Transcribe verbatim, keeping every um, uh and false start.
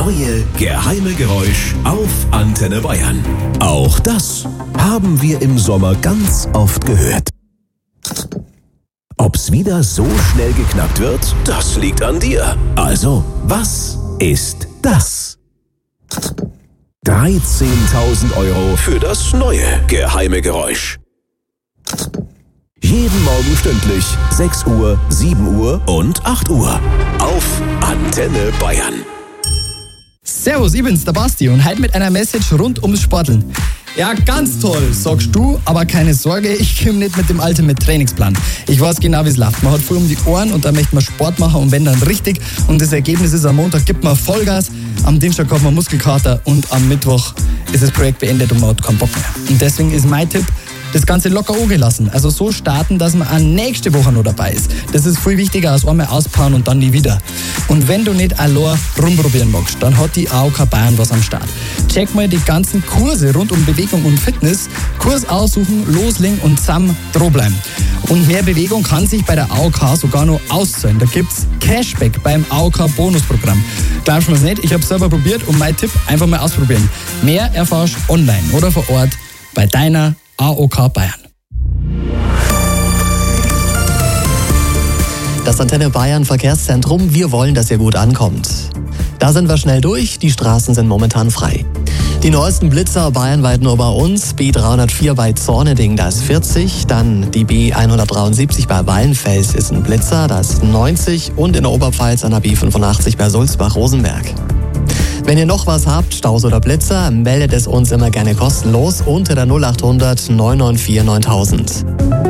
neue geheime Geräusch auf Antenne Bayern. Auch das haben wir im Sommer ganz oft gehört. Ob's wieder so schnell geknackt wird, das liegt an dir. Also, was ist das? dreizehntausend Euro für das neue geheime Geräusch. Jeden Morgen stündlich sechs Uhr, sieben Uhr und acht Uhr auf Antenne Bayern. Servus, ich bin's, der Basti, und heute mit einer Message rund ums Sporteln. Ja, ganz toll, sagst du, aber keine Sorge, ich komme nicht mit dem Ultimate Trainingsplan. Ich weiß genau, wie es läuft. Man hat voll um die Ohren und da möchte man Sport machen und wenn dann richtig. Und das Ergebnis ist, am Montag gibt man Vollgas, am Dienstag hat man Muskelkater und am Mittwoch ist das Projekt beendet und man hat keinen Bock mehr. Und deswegen ist mein Tipp, das Ganze locker angelassen. Also so starten, dass man auch nächste Woche noch dabei ist. Das ist viel wichtiger als einmal auspauen und dann nie wieder. Und wenn du nicht allein rumprobieren magst, dann hat die A O K Bayern was am Start. Check mal die ganzen Kurse rund um Bewegung und Fitness. Kurs aussuchen, loslegen und zusammen dranbleiben. Und mehr Bewegung kann sich bei der A O K sogar noch auszahlen. Da gibt's Cashback beim A O K Bonusprogramm. Glaubst du mir's nicht? Ich habe selber probiert und mein Tipp, einfach mal ausprobieren. Mehr erfährst online oder vor Ort bei deiner A O K Bayern. Das Antenne Bayern Verkehrszentrum, wir wollen, dass ihr gut ankommt. Da sind wir schnell durch, die Straßen sind momentan frei. Die neuesten Blitzer bayernweit nur bei uns, B dreihundertvier bei Zorneding, da ist vierzig, dann die B hundertdreiundsiebzig bei Wallenfels ist ein Blitzer, da ist neunzig und in der Oberpfalz an der B fünfundachtzig bei Sulzbach-Rosenberg. Wenn ihr noch was habt, Staus oder Blitzer, meldet es uns immer gerne kostenlos unter der null acht hundert neun neun vier neuntausend.